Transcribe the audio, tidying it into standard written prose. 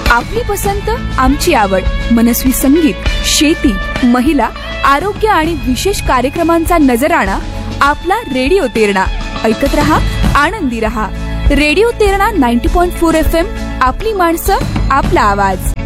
आपली पसंत आमची आवड. मनस्वी संगीत, शेती, महिला, आरोग्य आणि विशेष कार्यक्रमांचा नजराणा आपला रेडिओ तेरणा. ऐकत रहा, आनंदी रहा. Radio Terna 90.4 FM. आपली माणसं, आपला आवाज.